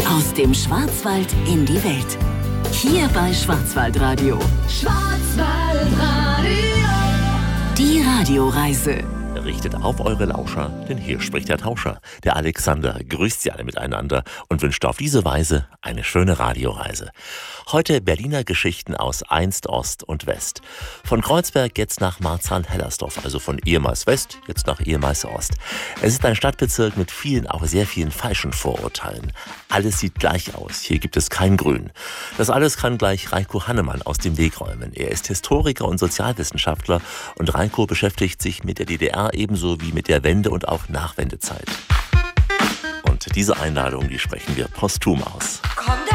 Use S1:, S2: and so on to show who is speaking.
S1: Aus dem Schwarzwald in die Welt. Hier bei Schwarzwaldradio.
S2: Schwarzwaldradio.
S1: Die Radioreise.
S3: Richtet auf eure Lauscher, denn hier spricht der Tauscher. Der Alexander grüßt Sie alle miteinander und wünscht auf diese Weise eine schöne Radioreise. Heute Berliner Geschichten aus einst Ost und West. Von Kreuzberg jetzt nach Marzahn-Hellersdorf, also von ehemals West, jetzt nach ehemals Ost. Es ist ein Stadtbezirk mit vielen, auch sehr vielen falschen Vorurteilen. Alles sieht gleich aus, hier gibt es kein Grün. Das alles kann gleich Reiko Hannemann aus dem Weg räumen. Er ist Historiker und Sozialwissenschaftler und Reiko beschäftigt sich mit der DDR ebenso wie mit der Wende- und auch Nachwendezeit. Und diese Einladung, die sprechen wir posthum aus.
S2: Komm, der